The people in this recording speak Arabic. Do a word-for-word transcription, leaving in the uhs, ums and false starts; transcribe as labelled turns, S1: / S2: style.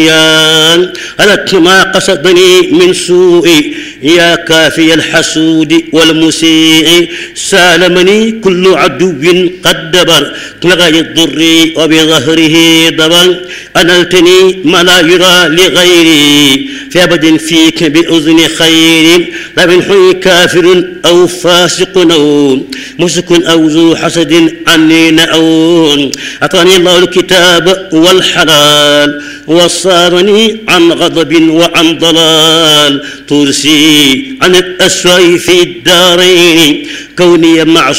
S1: أردت ما قصدني من سوء يا كافي الحسود والمسيء سالمني كل عدو قد دبر لغاية الضر وبظهره ضبر أنلتني ما لا يرى لغيري في أبد فيك بأذن خير لا من حي كافر أو فاسق أو مسك أو ذو حسد عني نأون أعطاني الله الكتاب والحلال وصارني عن غضب وعن ضلال ترسي عن الأسوأ في الدارين كوني معصوم